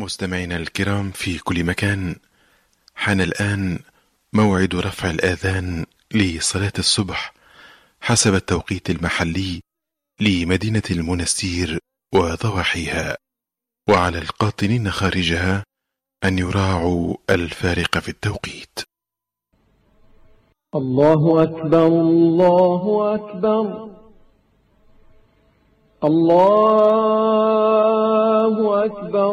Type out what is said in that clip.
مستمعينا الكرام في كل مكان، حان الآن موعد رفع الآذان لصلاة الصبح حسب التوقيت المحلي لمدينة المنستير وضواحيها، وعلى القاطنين خارجها أن يراعوا الفارق في التوقيت. الله أكبر الله أكبر الله أكبر